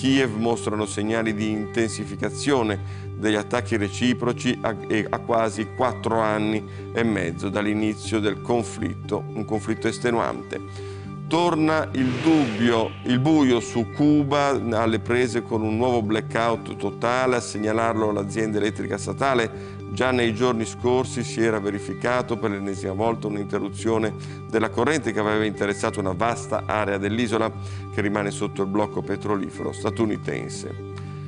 Kiev mostrano segnali di intensificazione degli attacchi reciproci a quasi 4 anni e mezzo dall'inizio del conflitto, un conflitto estenuante. Torna il buio su Cuba alle prese con un nuovo blackout totale. A segnalarlo l'azienda elettrica statale. Già nei giorni scorsi si era verificato per l'ennesima volta un'interruzione della corrente che aveva interessato una vasta area dell'isola che rimane sotto il blocco petrolifero statunitense.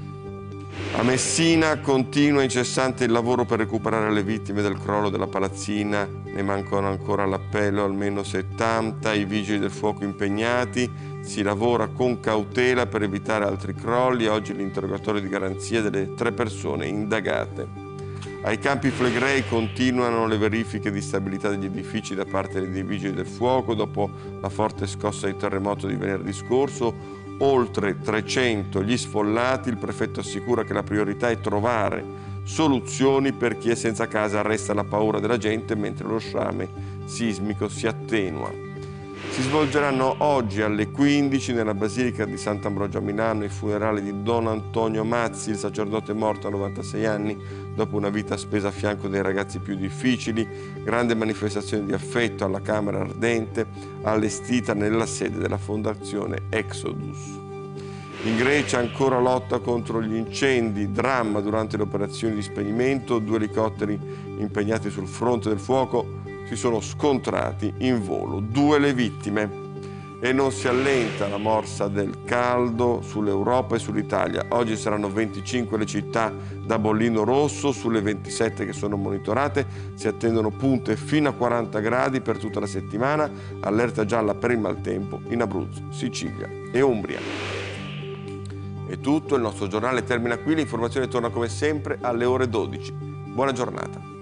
A Messina continua incessante il lavoro per recuperare le vittime del crollo della palazzina. Ne mancano ancora all'appello almeno 70, i vigili del fuoco impegnati. Si lavora con cautela per evitare altri crolli. Oggi l'interrogatorio di garanzia delle 3 persone indagate. Ai Campi Flegrei continuano le verifiche di stabilità degli edifici da parte dei vigili del fuoco dopo la forte scossa di terremoto di venerdì scorso. Oltre 300 gli sfollati. Il prefetto assicura che la priorità è trovare soluzioni per chi è senza casa. Resta la paura della gente mentre lo sciame sismico si attenua. Si svolgeranno oggi alle 15 nella Basilica di Sant'Ambrogio a Milano i funerali di Don Antonio Mazzi, il sacerdote morto a 96 anni dopo una vita spesa a fianco dei ragazzi più difficili. Grande manifestazione di affetto alla Camera Ardente allestita nella sede della Fondazione Exodus. In Grecia ancora lotta contro gli incendi, dramma durante le operazioni di spegnimento. 2 elicotteri impegnati sul fronte del fuoco si sono scontrati in volo, 2 le vittime. E non si allenta la morsa del caldo sull'Europa e sull'Italia. Oggi saranno 25 le città da bollino rosso, sulle 27 che sono monitorate si attendono punte fino a 40 gradi per tutta la settimana, allerta gialla per il maltempo in Abruzzo, Sicilia e Umbria. È tutto, il nostro giornale termina qui, l'informazione torna come sempre alle ore 12. Buona giornata.